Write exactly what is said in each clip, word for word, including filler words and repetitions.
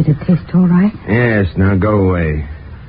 Did it taste all right? Yes, now go away.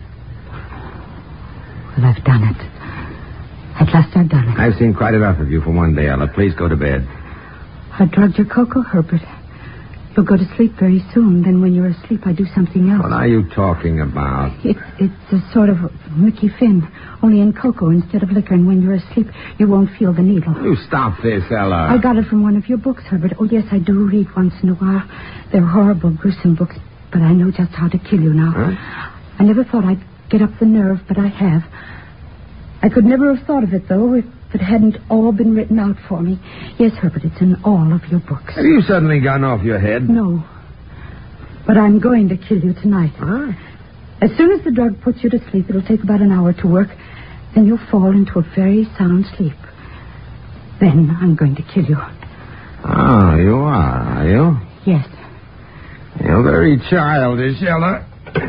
Well, I've done it. At last I've done it. I've seen quite enough of you for one day, Ella. Please go to bed. I drugged your cocoa, Herbert. You'll go to sleep very soon. Then when you're asleep, I do something else. What are you talking about? It's, it's a sort of Mickey Finn, only in cocoa instead of liquor. And when you're asleep, you won't feel the needle. You stop this, Ella. I got it from one of your books, Herbert. Oh, yes, I do read once in a while. They're horrible, gruesome books, but I know just how to kill you now. Huh? I never thought I'd get up the nerve, but I have. I could never have thought of it, though, if it hadn't all been written out for me. Yes, Herbert, it's in all of your books. Have you suddenly gone off your head? No. But I'm going to kill you tonight. Huh? As soon as the drug puts you to sleep, it'll take about an hour to work. Then you'll fall into a very sound sleep. Then I'm going to kill you. Oh, you are, are you? Yes. You're very childish, Ella.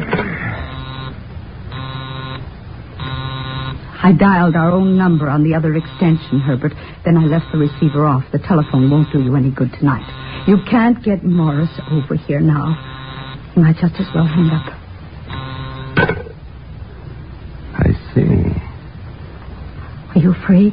I dialed our own number on the other extension, Herbert. Then I left the receiver off. The telephone won't do you any good tonight. You can't get Morris over here now. You might just as well hang up. I see. Are you afraid?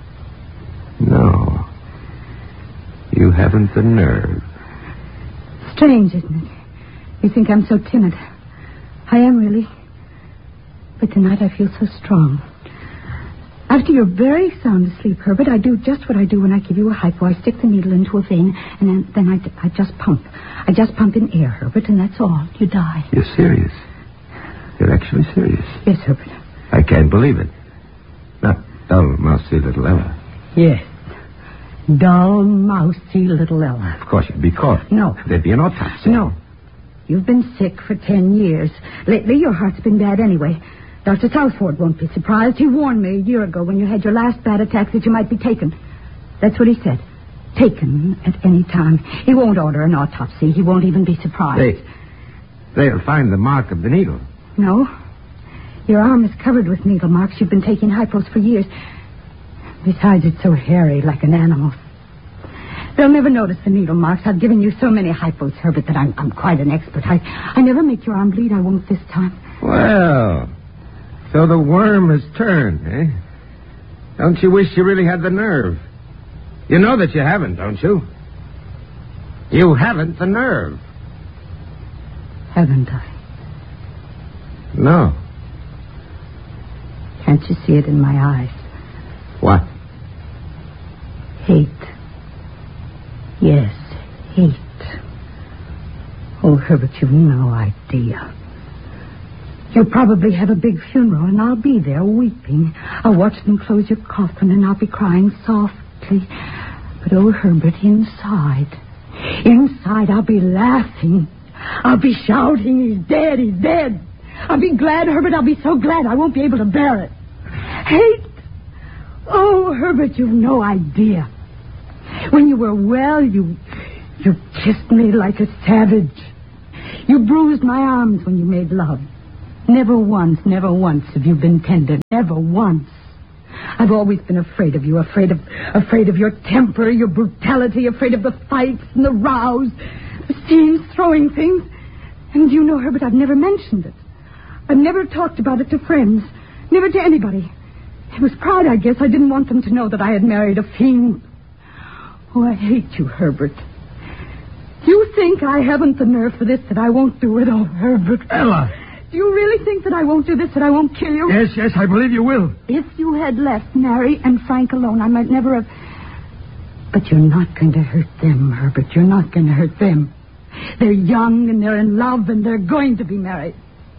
No. You haven't the nerve. Strange, isn't it? You think I'm so timid. I am really. But tonight I feel so strong. After you're very sound asleep, Herbert, I do just what I do when I give you a hypo. I stick the needle into a vein, and then, then I, I just pump. I just pump in air, Herbert, and that's all. You die. You're serious? You're actually serious? Yes, Herbert. I can't believe it. Not dull, mousy little Ella. Yes. Dull, mousy little Ella. Of course, you'd be caught. No. There'd be an autopsy. No. You've been sick for ten years. Lately, your heart's been bad anyway. Doctor Southford won't be surprised. He warned me a year ago when you had your last bad attack that you might be taken. That's what he said. Taken at any time. He won't order an autopsy. He won't even be surprised. They, they'll find the mark of the needle. No. Your arm is covered with needle marks. You've been taking hypos for years. Besides, it's so hairy, like an animal. They'll never notice the needle marks. I've given you so many hypos, Herbert, that I'm, I'm quite an expert. I, I never make your arm bleed. I won't this time. Well... So the worm has turned, eh? Don't you wish you really had the nerve? You know that you haven't, don't you? You haven't the nerve. Haven't I? No. Can't you see it in my eyes? What? Hate. Yes, hate. Oh, Herbert, you've no idea. You'll probably have a big funeral, and I'll be there weeping. I'll watch them close your coffin, and I'll be crying softly. But, oh, Herbert, inside, inside, I'll be laughing. I'll be shouting, he's dead, he's dead. I'll be glad, Herbert, I'll be so glad I won't be able to bear it. Hate. Oh, Herbert, you've no idea. When you were well, you, you kissed me like a savage. You bruised my arms when you made love. Never once, never once have you been tender. Never once. I've always been afraid of you, afraid of afraid of your temper, your brutality, afraid of the fights and the rows, the scenes, throwing things. And you know, Herbert, I've never mentioned it. I've never talked about it to friends, never to anybody. It was pride, I guess. I didn't want them to know that I had married a fiend. Oh, I hate you, Herbert. You think I haven't the nerve for this, that I won't do it? Oh, Herbert. Ella! Do you really think that I won't do this, that I won't kill you? Yes, yes, I believe you will. If you had left Mary and Frank alone, I might never have... But you're not going to hurt them, Herbert. You're not going to hurt them. They're young, and they're in love, and they're going to be married.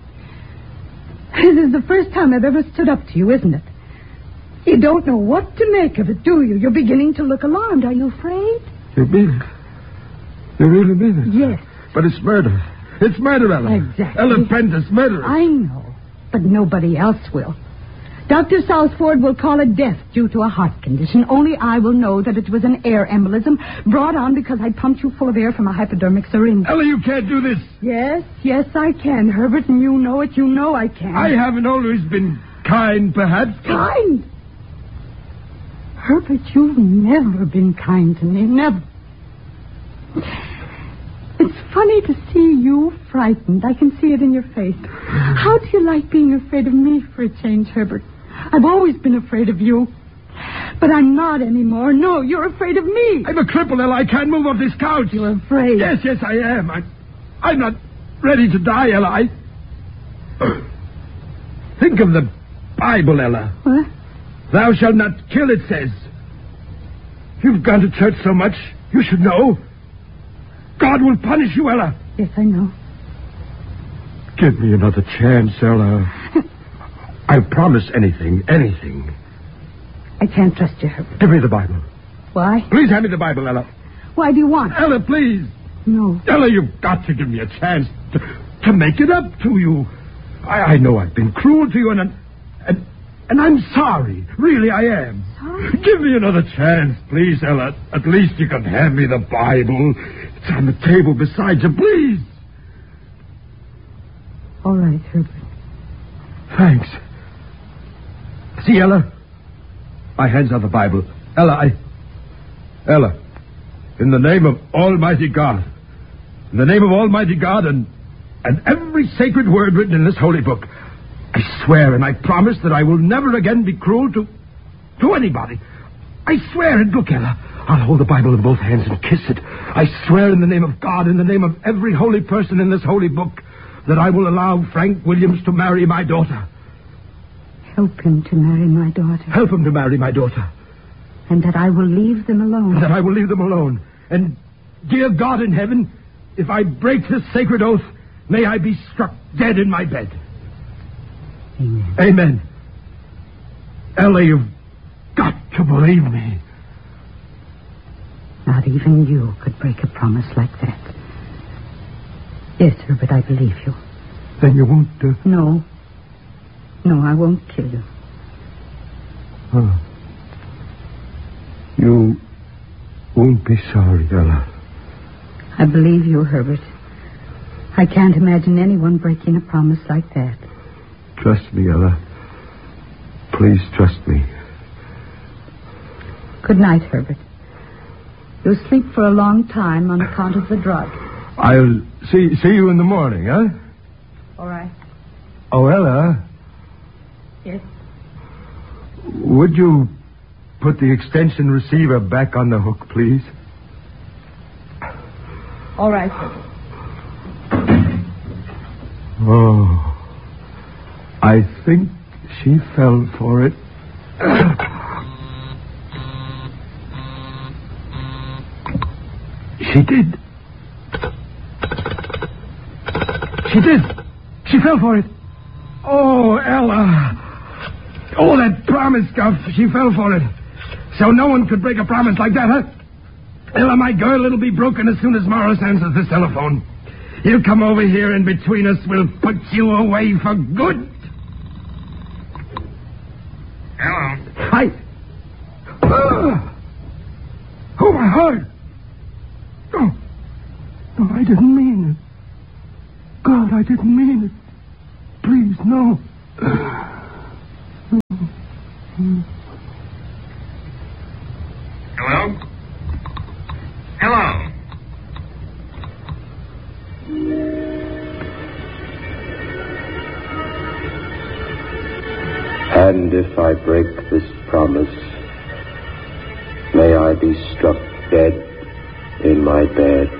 This is the first time I've ever stood up to you, isn't it? You don't know what to make of it, do you? You're beginning to look alarmed. Are you afraid? You mean it? You really mean it? Yes. But it's murder. It's murder, Ella. Exactly. Ella Prentice, murder. I know, but nobody else will. Doctor Southford will call it death due to a heart condition. Only I will know that it was an air embolism brought on because I pumped you full of air from a hypodermic syringe. Ella, you can't do this. Yes, yes, I can, Herbert, and you know it. You know I can. I haven't always been kind, perhaps. Kind? Herbert, you've never been kind to me. Never. It's funny to see you frightened. I can see it in your face. How do you like being afraid of me for a change, Herbert? I've always been afraid of you. But I'm not anymore. No, you're afraid of me. I'm a cripple, Ella. I can't move off this couch. You're afraid. Yes, yes, I am. I'm, I'm not ready to die, Ella. I... Think of the Bible, Ella. What? Thou shalt not kill, it says. You've gone to church so much, you should know. God will punish you, Ella. Yes, I know. Give me another chance, Ella. I promise anything, anything. I can't trust you, Herbert. Give me the Bible. Why? Please hand me the Bible, Ella. Why do you want it? Ella, please. No. Ella, you've got to give me a chance to, to make it up to you. I, I know I've been cruel to you, and, and and I'm sorry. Really, I am. Sorry? Give me another chance, please, Ella. At least you can hand me the Bible. It's on the table beside you, please. All right, Herbert. Thanks. See, Ella? My hands on the Bible. Ella, I... Ella, in the name of Almighty God, in the name of Almighty God and, and every sacred word written in this holy book, I swear and I promise that I will never again be cruel to... to anybody. I swear it. Look, Ella, I'll hold the Bible in both hands and kiss it. I swear in the name of God, in the name of every holy person in this holy book, that I will allow Frank Williams to marry my daughter. Help him to marry my daughter. Help him to marry my daughter. And that I will leave them alone. And that I will leave them alone. And, dear God in heaven, if I break this sacred oath, may I be struck dead in my bed. Amen. Amen. Ella, you've got to believe me. Not even you could break a promise like that. Yes, Herbert, I believe you. Then you won't... Uh... No. No, I won't kill you. Oh. You won't be sorry, Ella. I believe you, Herbert. I can't imagine anyone breaking a promise like that. Trust me, Ella. Please trust me. Good night, Herbert. You'll sleep for a long time on account of the drug. I'll see see you in the morning, huh? All right. Oh, Ella. Yes? Would you put the extension receiver back on the hook, please? All right, Herbert. Oh, I think she fell for it. She did. She did. She fell for it. Oh, Ella. Oh, that promise stuff. She fell for it. So no one could break a promise like that, huh? Ella, my girl, it'll be broken as soon as Morris answers this telephone. He'll come over here, and between us, we'll put you away for good. Hello. I... Uh, oh, my heart. Oh. No, I didn't mean it. God, I didn't mean it. Please, no. Hello? Hello? And if I break this promise, may I be struck dead in my bed.